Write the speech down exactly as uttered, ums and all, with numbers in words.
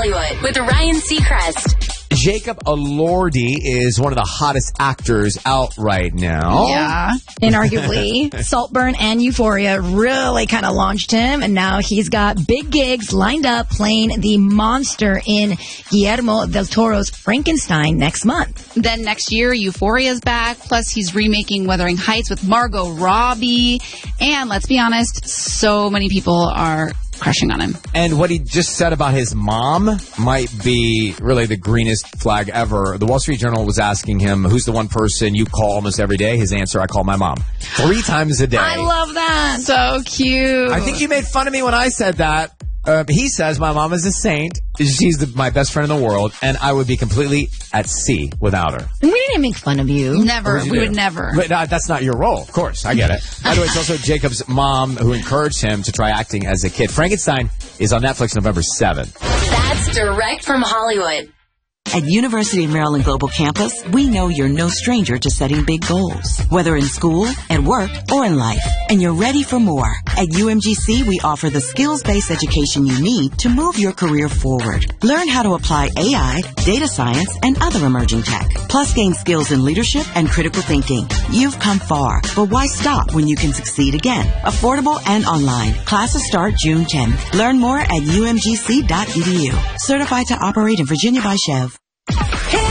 Hollywood with Ryan Seacrest. Jacob Elordi is one of the hottest actors out right now. Yeah, inarguably. Saltburn and Euphoria really kind of launched him, and now he's got big gigs lined up playing the monster in Guillermo del Toro's Frankenstein next month. Then next year, Euphoria's back, plus he's remaking Wuthering Heights with Margot Robbie, and let's be honest, so many people are crushing on him. And what he just said about his mom might be really the greenest flag ever. The Wall Street Journal was asking him, who's the one person you call almost every day? His answer, I call my mom. Three times a day. I love that. So cute. I think you made fun of me when I said that. Uh, he says my mom is a saint. She's the, my best friend in the world, and I would be completely at sea without her. We didn't make fun of you. Never. You We do? would never. But uh, that's not your role. Of course, I get it. By the way, it's also Jacob's mom who encouraged him to try acting as a kid. Frankenstein is on Netflix November seventh. That's direct from Hollywood. At University of Maryland Global Campus, we know you're no stranger to setting big goals, whether in school, at work, or in life. And you're ready for more. At U M G C, we offer the skills-based education you need to move your career forward. Learn how to apply A I, data science, and other emerging tech. Plus, gain skills in leadership and critical thinking. You've come far, but why stop when you can succeed again? Affordable and online. Classes start June tenth. Learn more at U M G C dot E D U. Certified to operate in Virginia by Chev.